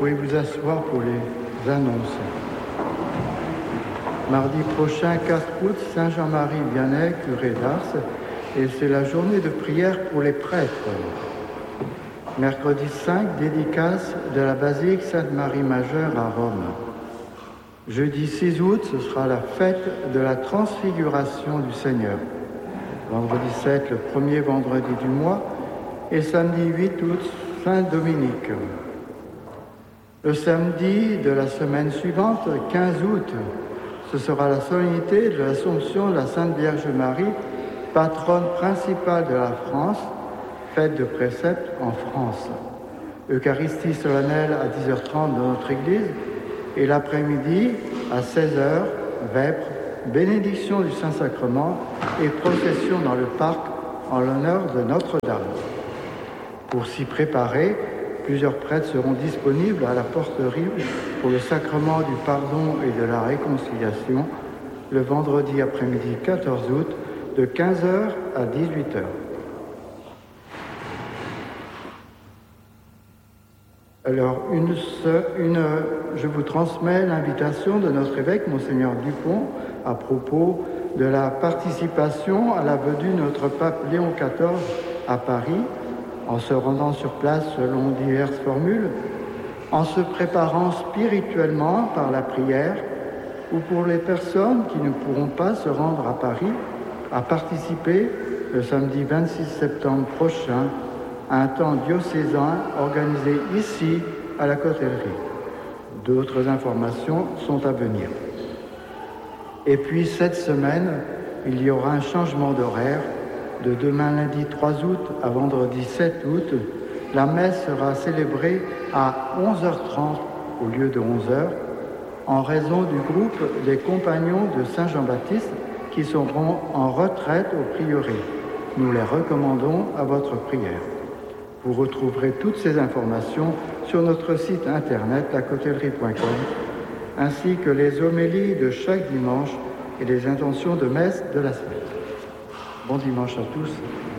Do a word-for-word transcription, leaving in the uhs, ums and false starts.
pouvez vous asseoir pour les annonces. Mardi prochain, quatre août, Saint Jean-Marie Vianney, curé d'Ars, et c'est la journée de prière pour les prêtres. Mercredi cinq, dédicace de la basilique Sainte-Marie Majeure à Rome. Jeudi six août, ce sera la fête de la transfiguration du Seigneur. Vendredi sept, le premier vendredi du mois, et samedi huit août, Saint-Dominique. Le samedi de la semaine suivante, quinze août, ce sera la solennité de l'Assomption de la Sainte Vierge Marie, patronne principale de la France, fête de précepte en France. Eucharistie solennelle à dix heures trente dans notre église, et l'après-midi, à seize heures, vêpres, bénédiction du Saint-Sacrement et procession dans le parc en l'honneur de Notre-Dame. Pour s'y préparer, plusieurs prêtres seront disponibles à la porterie pour le sacrement du pardon et de la réconciliation le vendredi après-midi quatorze août de quinze heures à dix-huit heures. Alors, une, une, je vous transmets l'invitation de notre évêque, Monseigneur Dupont, à propos de la participation à la venue de notre pape Léon quatorze à Paris, en se rendant sur place selon diverses formules, en se préparant spirituellement par la prière, ou pour les personnes qui ne pourront pas se rendre à Paris, à participer le samedi vingt-six septembre prochain à un temps diocésain organisé ici à la Cotellerie. D'autres informations sont à venir. Et puis cette semaine, il y aura un changement d'horaire. De demain lundi trois août à vendredi sept août, la messe sera célébrée à onze heures trente au lieu de onze heures, en raison du groupe des compagnons de Saint Jean-Baptiste qui seront en retraite au prieuré. Nous les recommandons à votre prière. Vous retrouverez toutes ces informations sur notre site internet lacotellerie point com, ainsi que les homélies de chaque dimanche et les intentions de messe de la semaine. Bon dimanche à tous.